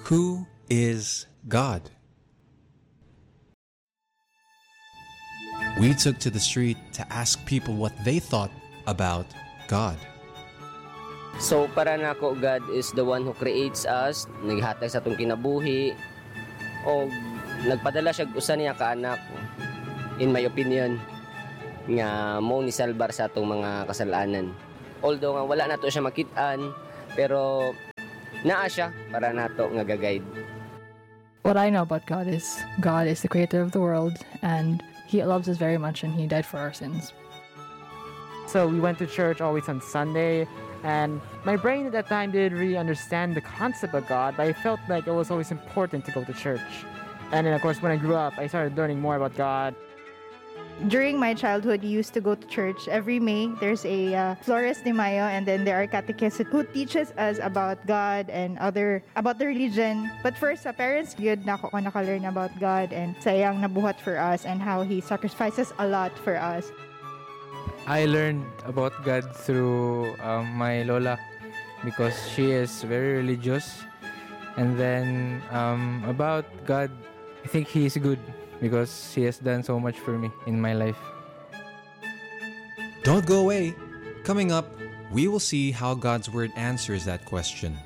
Who is God? We took to the street to ask people what they thought about God. So para nako, God is the one who creates us, naghatag sa atong kinabuhi, o nagpadala siya usa niya ka anak, in my opinion, nga mo ni salbar sa atong mga kasalanan. Although nga wala nato siya makit-an, pero naa siya para nato nga ga-guide. What I know about God is the creator of the world, and He loves us very much, and He died for our sins. So we went to church always on Sunday, and my brain at that time didn't really understand the concept of God, but I felt like it was always important to go to church. And then of course when I grew up, I started learning more about God. During my childhood, we used to go to church. Every May, there's a Flores de Mayo, and then there are catechists who teaches us about God and about the religion. But first, sa parents, good na ako naka-learn about God and sayang nabuhat for us and how He sacrifices a lot for us. I learned about God through my Lola because she is very religious. And then about God, I think He is good because He has done so much for me in my life. Don't go away. Coming up, we will see how God's Word answers that question.